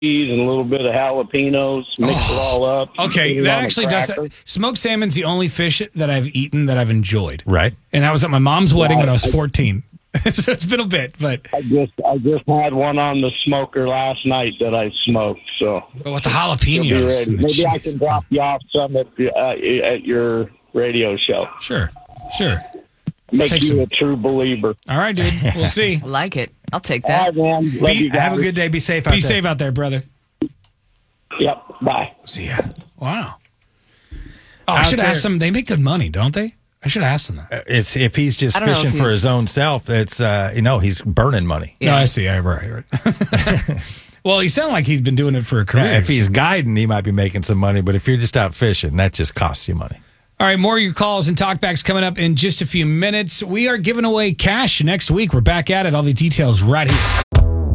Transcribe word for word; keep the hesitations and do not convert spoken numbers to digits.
and a little bit of jalapenos, mix Oh. it all up. Okay, put it that on a actually does. cracker. Smoked salmon's the only fish that I've eaten that I've enjoyed. Right. And that was at my mom's wedding when I was I- fourteen. So it's been a bit, but I just I just had one on the smoker last night that I smoked. So but with the you'll be jalapenos. ready. and the Maybe I cheese. can drop you off some at, the, uh, at your radio show. Sure, sure. Make Take you some- a true believer. All right, dude. We'll see. I like it. I'll take All that. right, man. Love Be- you guys. Have a good day. Be safe out Be there. safe out there, brother. Yep. Bye. See ya. Wow. Oh, I Out should there- ask them. They make good money, don't they? I should ask them that. Uh, It's if he's just I don't know fishing if for he's- his own self. It's uh, you know he's burning money. No, I see. I right, right. Well, he sounded like he'd been doing it for a career. Yeah, if he's guiding, he might be making some money. But if you're just out fishing, that just costs you money. All right, more of your calls and talkbacks coming up in just a few minutes. We are giving away cash next week. We're back at it. All the details right here.